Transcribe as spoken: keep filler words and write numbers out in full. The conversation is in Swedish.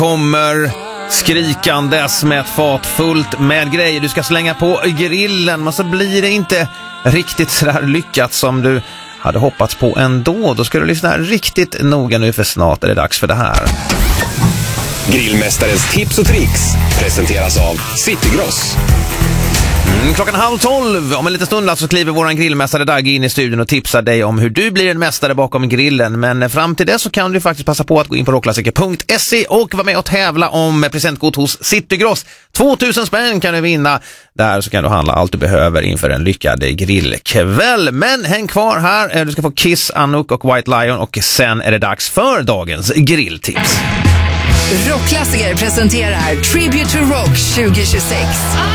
kommer skrikandes med ett fat fullt med grejer du ska slänga på grillen, men så blir det inte riktigt så där lyckat som du hade hoppats på ändå. Då ska du lyssna riktigt noga nu, för snart är det dags för det här. Grillmästarens tips och tricks presenteras av Citygross. Mm, klockan halv tolv, om en liten stund alltså kliver våran grillmästare Dag in i studion och tipsar dig om hur du blir en mästare bakom grillen. Men fram till det så kan du faktiskt passa på att gå in på rockklassiker punkt se och vara med och tävla om presentkort hos Citygross. tvåtusen spänn kan du vinna. Där så kan du handla allt du behöver inför en lyckad grillkväll. Men häng kvar här, du ska få Kiss, Anouk och White Lion, och sen är det dags för dagens grilltips. Rockklassiker presenterar Tribute to Rock tjugo tjugosex.